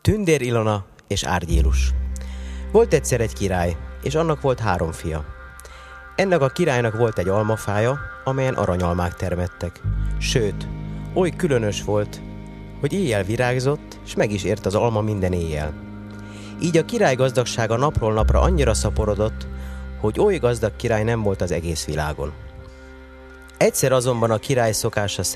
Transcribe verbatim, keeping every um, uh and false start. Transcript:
Tündér Ilona és Árgyélus. Volt egyszer egy király, és annak volt három fia. Ennek a királynak volt egy almafája, amelyen aranyalmák termettek. Sőt, oly különös volt, hogy éjjel virágzott, és meg is ért az alma minden éjjel. Így a király gazdagsága napról napra annyira szaporodott, hogy oly gazdag király nem volt az egész világon. Egyszer azonban a király szokása